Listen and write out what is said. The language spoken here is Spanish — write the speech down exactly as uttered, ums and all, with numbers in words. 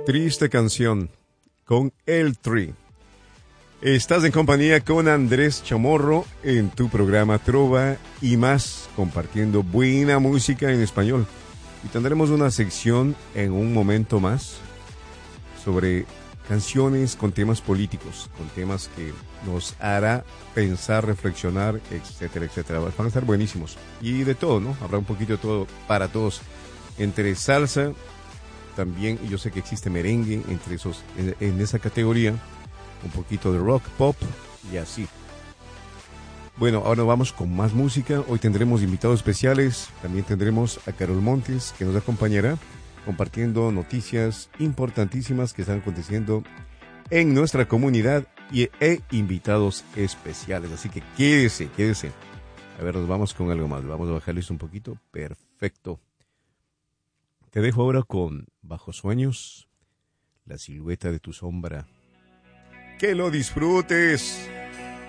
Triste canción con el Tri. Estás en compañía con Andrés Chamorro en tu programa Trova y más, compartiendo buena música en español. Y tendremos una sección en un momento más sobre canciones con temas políticos, con temas que nos hará pensar, reflexionar, etcétera, etcétera. Van a estar buenísimos. Y de todo, ¿no? Habrá un poquito de todo para todos. Entre salsa, también, y yo sé que existe merengue entre esos, en, en esa categoría, un poquito de rock, pop y así. Bueno, ahora vamos con más música. Hoy tendremos invitados especiales. También tendremos a Carol Montes, que nos acompañará compartiendo noticias importantísimas que están aconteciendo en nuestra comunidad y, e invitados especiales. Así que quédese, quédese. A ver, nos vamos con algo más. Vamos a bajarles un poquito. Perfecto. Te dejo ahora con Bajo Sueños, la silueta de tu sombra. ¡Que lo disfrutes!